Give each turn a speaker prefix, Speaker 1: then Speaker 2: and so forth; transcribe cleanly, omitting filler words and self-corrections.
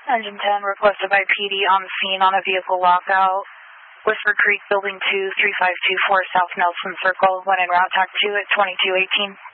Speaker 1: Engine 10 requested by PD on the scene on a vehicle lockout. Whisper Creek, Building 2, 3524 South Nelson Circle, when en route, TAC 2 at 2218.